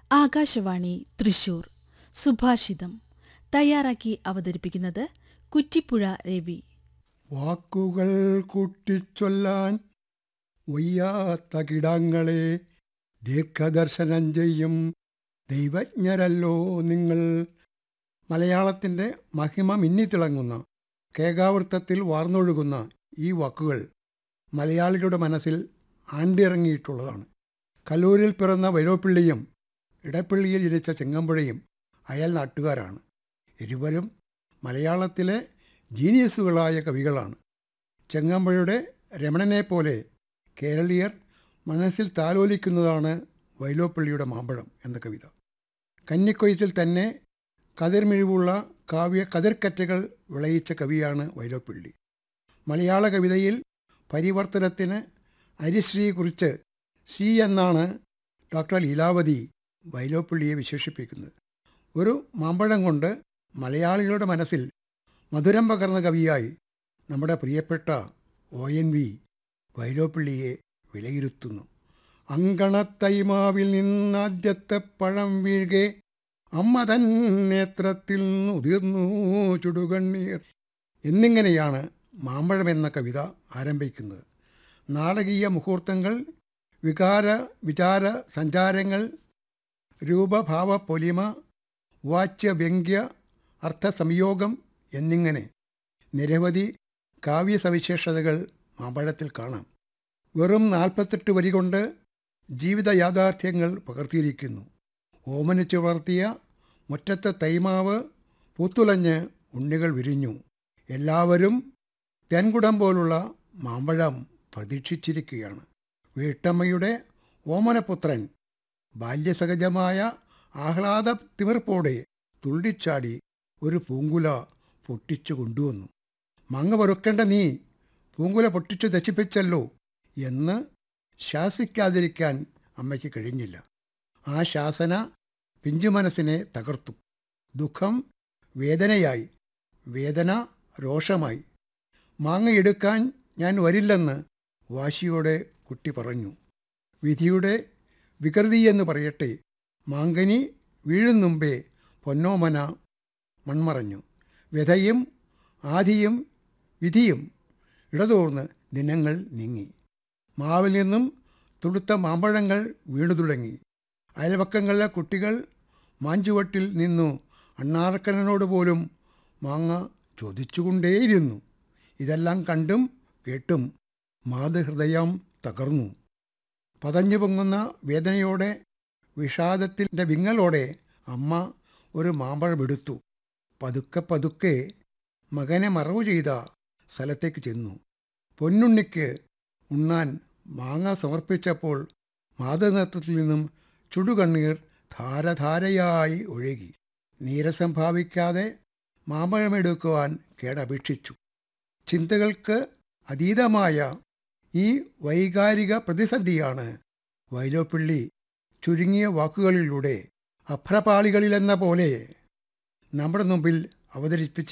ആകാശവാണി തൃശൂർ സുഭാഷിതം തയ്യാറാക്കി അവതരിപ്പിക്കുന്നത് കുറ്റിപ്പുഴ രവി. വാക്കുകൾ കൂട്ടിച്ചൊല്ലാൻ വയ്യാത്ത കിടാങ്ങളെ, ദീർഘദർശനം ചെയ്യും ദൈവജ്ഞരല്ലോ നിങ്ങൾ. മലയാളത്തിൻ്റെ മഹിമ മിന്നിത്തിളങ്ങുന്ന കേകാവൃത്തത്തിൽ വാർന്നൊഴുകുന്ന ഈ വാക്കുകൾ മലയാളികളുടെ മനസ്സിൽ ആണ്ടിറങ്ങിയിട്ടുള്ളതാണ്. കലൂരിൽ പിറന്ന വൈലോപ്പിള്ളിയും ഇടപ്പള്ളിയിൽ ജനിച്ച ചെങ്ങമ്പുഴയും അയൽ നാട്ടുകാരാണ്. ഇരുവരും മലയാളത്തിലെ ജീനിയസുകളായ കവികളാണ്. ചെങ്ങമ്പുഴയുടെ രമണനെ പോലെ കേരളീയർ മനസ്സിൽ താലോലിക്കുന്നതാണ് വൈലോപ്പിള്ളിയുടെ മാമ്പഴം എന്ന കവിത. കന്നിക്കൊയ്ത്തിൽ തന്നെ കതിർമിഴിവുള്ള കാവ്യ കതിർക്കറ്റകൾ വിളയിച്ച കവിയാണ് വൈലോപ്പിള്ളി. മലയാള കവിതയിൽ പരിവർത്തനത്തിന് അരിശ്രീ കുറിച്ച് ശ്രീ എന്നാണ് ഡോക്ടർ ലീലാവതി വൈലോപ്പിള്ളിയെ വിശേഷിപ്പിക്കുന്നത്. ഒരു മാമ്പഴം കൊണ്ട് മലയാളികളുടെ മനസ്സിൽ മധുരം പകർന്ന കവിയായി നമ്മുടെ പ്രിയപ്പെട്ട ONV വൈലോപ്പിള്ളിയെ വിലയിരുത്തുന്നു. അങ്കണത്തൈമാവിൽ നിന്നാദ്യത്തെ പഴം വീഴ്കെ അമ്മ തൻ നേത്രത്തിൽ ഉതിർന്നു ചുടുകണ്ണീർ എന്നിങ്ങനെയാണ് മാമ്പഴം എന്ന കവിത ആരംഭിക്കുന്നത്. നാടകീയ മുഹൂർത്തങ്ങൾ, വികാര വിചാര സഞ്ചാരങ്ങൾ, രൂപഭാവ പൊലിമ, വാച്യവ്യംഗ്യ അർത്ഥസംയോഗം എന്നിങ്ങനെ നിരവധി കാവ്യസവിശേഷതകൾ മാമ്പഴത്തിൽ കാണാം. വെറും 48 വരി കൊണ്ട് ജീവിത യാഥാർത്ഥ്യങ്ങൾ പകർത്തിയിരിക്കുന്നു. ഓമനിച്ചു വളർത്തിയ മുറ്റത്തെ തൈമാവ് പൂത്തുലഞ്ഞ് ഉണ്ണികൾ വിരിഞ്ഞു. എല്ലാവരും തെൻകുടം പോലുള്ള മാമ്പഴം പ്രതീക്ഷിച്ചിരിക്കുകയാണ്. വീട്ടമ്മയുടെ ഓമനപുത്രൻ ബാല്യസഹജമായ ആഹ്ലാദ തിമിർപ്പോടെ തുള്ളിച്ചാടി ഒരു പൂങ്കുല പൊട്ടിച്ചു കൊണ്ടുവന്നു. മാങ്ങ പൊറുക്കേണ്ട നീ പൂങ്കുല പൊട്ടിച്ചു നശിപ്പിച്ചല്ലോ എന്ന് ശാസിക്കാതിരിക്കാൻ അമ്മയ്ക്ക് കഴിഞ്ഞില്ല. ആ ശാസന പിഞ്ചുമനസ്സിനെ തകർത്തു. ദുഃഖം വേദനയായി, വേദന രോഷമായി. മാങ്ങയെടുക്കാൻ ഞാൻ വരില്ലെന്ന് വാശിയോടെ കുട്ടി പറഞ്ഞു. വിധിയുടെ വികൃതിയെന്ന് പറയട്ടെ, മാങ്കനി വീഴും മുമ്പേ പൊന്നോമന മൺമറഞ്ഞു. വ്യഥയും ആധിയും വിധിയും ഇടതോർന്ന് ദിനങ്ങൾ നീങ്ങി. മാവിൽ നിന്നും തുടുത്ത മാമ്പഴങ്ങൾ വീണു തുടങ്ങി. അയൽവക്കങ്ങളിലെ കുട്ടികൾ മാഞ്ചുവട്ടിൽ നിന്നു അണ്ണാർക്കനോട് പോലും മാങ്ങ ചോദിച്ചുകൊണ്ടേയിരുന്നു. ഇതെല്ലാം കണ്ടും കേട്ടും മാതൃഹൃദയം തകർന്നു. പതഞ്ഞു പൊങ്ങുന്ന വേദനയോടെ, വിഷാദത്തിൻ്റെ വിങ്ങലോടെ അമ്മ ഒരു മാമ്പഴമെടുത്തു. പതുക്കെ പതുക്കെ മകനെ മറവു ചെയ്ത സ്ഥലത്തേക്ക് ചെന്നു. പൊന്നുണ്ണിക്ക് ഉണ്ണാൻ മാങ്ങ സമർപ്പിച്ചപ്പോൾ മാതൃനേത്രത്തിൽ നിന്നും ചുടുകണ്ണീർ ധാരധാരയായി ഒഴുകി. നീരസം ഭാവിക്കാതെ മാമ്പഴമെടുക്കുവാൻ കേടപേക്ഷിച്ചു. ചിന്തകൾക്ക് അതീതമായ ഈ വൈകാരിക പ്രതിസന്ധിയാണ് വൈലോപ്പിള്ളി ചുരുങ്ങിയ വാക്കുകളിലൂടെ അഭ്രപാളികളിലെന്ന പോലെ നമ്മുടെ മുമ്പിൽ അവതരിപ്പിച്ച്